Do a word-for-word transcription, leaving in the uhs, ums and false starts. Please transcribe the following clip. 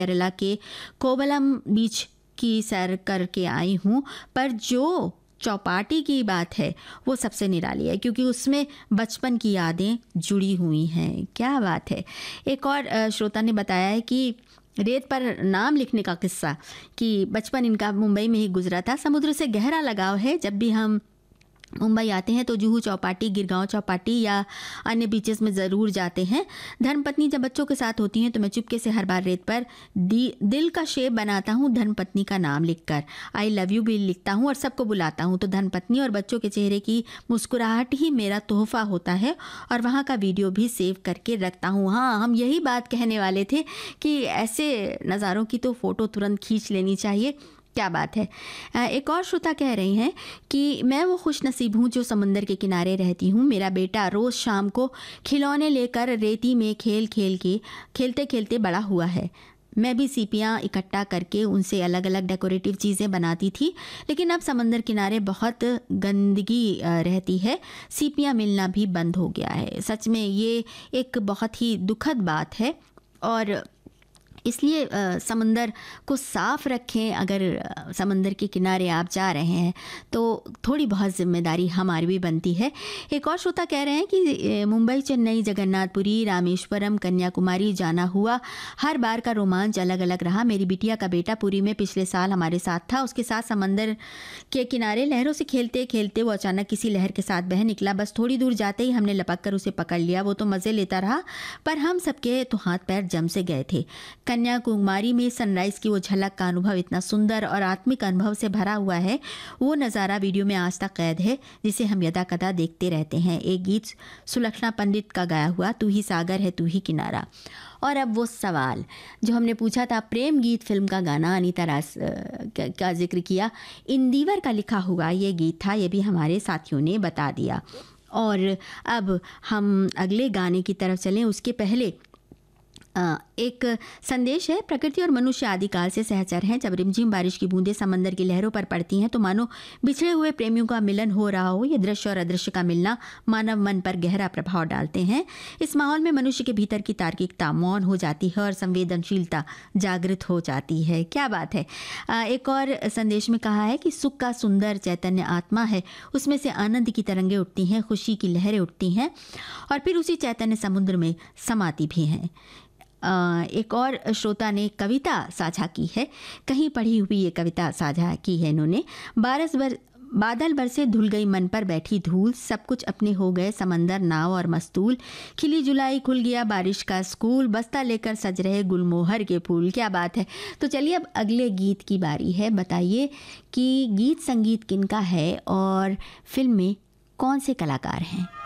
केरला के कोवलम बीच की सैर करके आई हूँ, पर जो चौपाटी की बात है वो सबसे निराली है क्योंकि उसमें बचपन की यादें जुड़ी हुई हैं। क्या बात है। एक और अ, श्रोता ने बताया है कि रेत पर नाम लिखने का किस्सा कि बचपन इनका मुंबई में ही गुजरा था। समुद्र से गहरा लगाव है। जब भी हम मुंबई आते हैं तो जुहू चौपाटी, गिरगांव चौपाटी या अन्य बीचेस में ज़रूर जाते हैं। धर्मपत्नी जब बच्चों के साथ होती हैं तो मैं चुपके से हर बार रेत पर दी, दिल का शेप बनाता हूँ धर्मपत्नी का नाम लिखकर। आई लव यू भी लिखता हूँ और सबको बुलाता हूँ। तो धर्मपत्नी और बच्चों के चेहरे की मुस्कुराहट ही मेरा तोहफा होता है और वहाँ का वीडियो भी सेव करके रखता हूँ। हाँ, हम यही बात कहने वाले थे कि ऐसे नज़ारों की तो फ़ोटो तुरंत खींच लेनी चाहिए। क्या बात है। एक और श्रोता कह रही हैं कि मैं वो खुश नसीब हूँ जो समंदर के किनारे रहती हूँ। मेरा बेटा रोज़ शाम को खिलौने लेकर रेती में खेल खेल के खेलते खेलते बड़ा हुआ है। मैं भी सीपियाँ इकट्ठा करके उनसे अलग अलग डेकोरेटिव चीज़ें बनाती थी, लेकिन अब समंदर किनारे बहुत गंदगी रहती है, सीपियाँ मिलना भी बंद हो गया है। सच में ये एक बहुत ही दुखद बात है और इसलिए आ, समंदर को साफ़ रखें। अगर आ, समंदर के किनारे आप जा रहे हैं तो थोड़ी बहुत जिम्मेदारी हमारी भी बनती है। एक और श्रोता कह रहे हैं कि मुंबई, चेन्नई, जगन्नाथपुरी, रामेश्वरम, कन्याकुमारी जाना हुआ। हर बार का रोमांच अलग अलग रहा। मेरी बिटिया का बेटा पुरी में पिछले साल हमारे साथ था। उसके साथ समंदर के किनारे लहरों से खेलते खेलते वो अचानक किसी लहर के साथ बह निकला। बस थोड़ी दूर जाते ही हमने लपक कर उसे पकड़ लिया। वो तो मज़े लेता रहा, पर हम सबके तो हाथ पैर जम से गए थे। कन्याकुमारी में सनराइज़ की वो झलक का अनुभव इतना सुंदर और आत्मिक अनुभव से भरा हुआ है। वो नज़ारा वीडियो में आज तक कैद है, जिसे हम यदा कदा देखते रहते हैं। एक गीत सुलक्षणा पंडित का गाया हुआ, तू ही सागर है तू ही किनारा। और अब वो सवाल जो हमने पूछा था, प्रेम गीत फिल्म का गाना अनीता रास का जिक्र किया, इंदिवर का लिखा हुआ ये गीत था। ये भी हमारे साथियों ने बता दिया। और अब हम अगले गाने की तरफ चलें उसके पहले एक संदेश है। प्रकृति और मनुष्य आदिकाल से सहचर हैं। जब रिमझिम बारिश की बूंदें समंदर की लहरों पर पड़ती हैं तो मानो बिछड़े हुए प्रेमियों का मिलन हो रहा हो। ये दृश्य और अदृश्य का मिलना मानव मन पर गहरा प्रभाव डालते हैं। इस माहौल में मनुष्य के भीतर की तार्किकता मौन हो जाती है और संवेदनशीलता जागृत हो जाती है। क्या बात है। एक और संदेश में कहा है कि सुख का सुंदर चैतन्य आत्मा है, उसमें से आनंद की तरंगें उठती हैं, खुशी की लहरें उठती हैं और फिर उसी चैतन्य समुद्र में समाती भी हैं। एक और श्रोता ने कविता साझा की है, कहीं पढ़ी हुई ये कविता साझा की है इन्होंने। बारस बर बादल बरसे धुल गई मन पर बैठी धूल, सब कुछ अपने हो गए समंदर नाव और मस्तूल, खिली जुलाई खुल गया बारिश का स्कूल, बस्ता लेकर सज रहे गुलमोहर के फूल। क्या बात है। तो चलिए अब अगले गीत की बारी है। बताइए कि गीत संगीत किनका है और फिल्म में कौन से कलाकार हैं।